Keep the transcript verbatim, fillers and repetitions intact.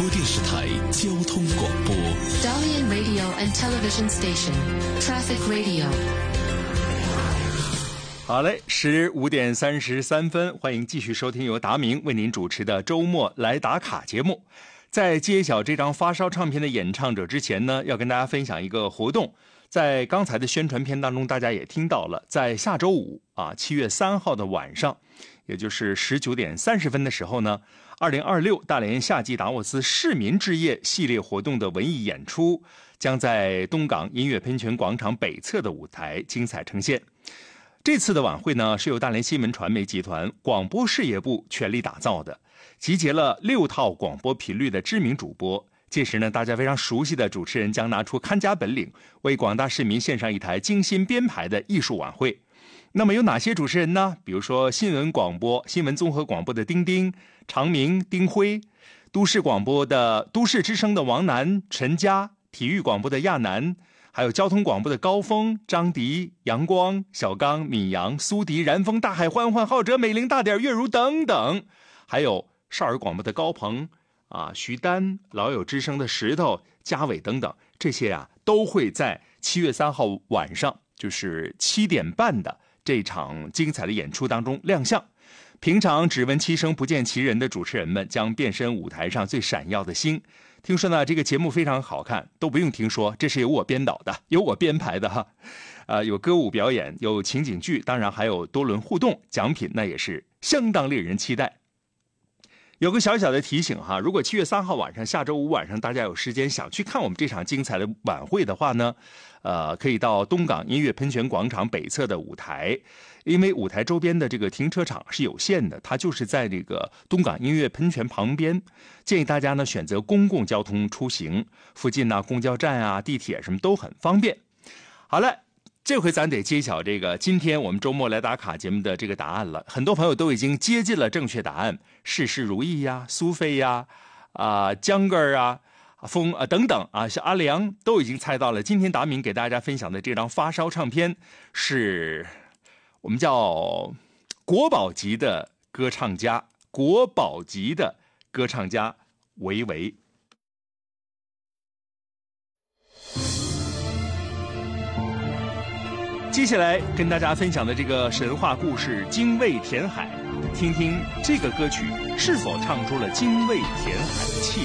电视台交通广播 Dalian Radio and Television Station Traffic Radio。 好嘞，十五点三十三分，欢迎继续收听由达明为您主持的周末来打卡节目。在揭晓这张发烧唱片的演唱者之前呢，要跟大家分享一个活动。在刚才的宣传片当中，大家也听到了，在下周五啊，七月三号的晚上，也就是十九点三十分的时候呢，二零二六大连夏季达沃斯市民之夜系列活动的文艺演出将在东港音乐喷泉广场北侧的舞台精彩呈现。这次的晚会呢，是由大连新闻传媒集团广播事业部全力打造的，集结了六套广播频率的知名主播。届时呢，大家非常熟悉的主持人将拿出看家本领，为广大市民献上一台精心编排的艺术晚会。那么有哪些主持人呢？比如说新闻广播、新闻综合广播的丁丁、常明、丁辉，都市广播的都市之声的王楠、陈佳，体育广播的亚楠，还有交通广播的高峰、张迪、阳光、小刚、米阳、苏迪、然风、大海、欢欢、浩哲、美玲、大点、月如等等，还有少儿广播的高鹏啊、徐丹、老友之声的石头、嘉伟等等，这些啊都会在七月三号晚上，就是七点半的这场精彩的演出当中亮相。平常只闻其声不见其人的主持人们将变身舞台上最闪耀的星。听说呢，这个节目非常好看，都不用听说，这是由我编导的，由我编排的哈。呃，有歌舞表演，有情景剧，当然还有多轮互动，奖品那也是相当令人期待。有个小小的提醒哈，如果七月三号晚上，下周五晚上大家有时间想去看我们这场精彩的晚会的话呢，呃，可以到东港音乐喷泉广场北侧的舞台，因为舞台周边的这个停车场是有限的，它就是在这个东港音乐喷泉旁边，建议大家呢选择公共交通出行，附近呢公交站啊、地铁什么都很方便。好了。这回咱得揭晓这个今天我们周末来打卡节目的这个答案了。很多朋友都已经接近了正确答案，事事如意呀、苏菲呀、啊江哥啊、风啊等等啊，像阿良都已经猜到了。今天达明给大家分享的这张发烧唱片是我们叫国宝级的歌唱家，国宝级的歌唱家维维。接下来跟大家分享的这个神话故事《精卫填海》，听听这个歌曲是否唱出了精卫填海的气